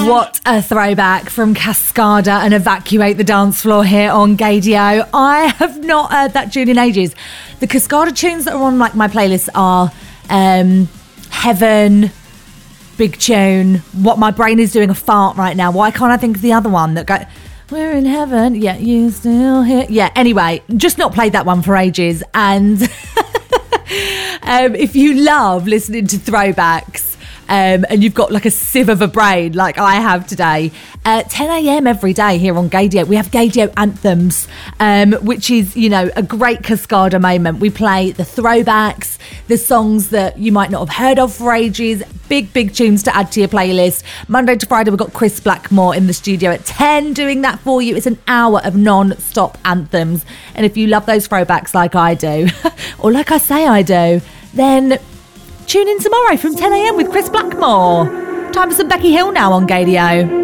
What a throwback from Cascada and Evacuate the Dance Floor here on Gaydio. I have not heard that tune in ages. The Cascada tunes that are on like my playlist are Heaven, big tune. What My Brain Is Doing a Fart right now. Why can't I think of the other one that go, we're in heaven, yet you still here. Yeah, anyway, just not played that one for ages. And if you love listening to throwbacks, and you've got like a sieve of a brain like I have today, 10 a.m. every day here on Gaydio, we have Gaydio Anthems, which is, you know, a great Cascada moment. We play the throwbacks, the songs that you might not have heard of for ages, big tunes to add to your playlist. Monday to Friday, we've got Chris Blackmore in the studio at 10 doing that for you. It's an hour of non-stop anthems. And if you love those throwbacks like I do, or like I say I do, then tune in tomorrow from 10 a.m. with Chris Blackmore. Time for some Becky Hill now on Gaydio.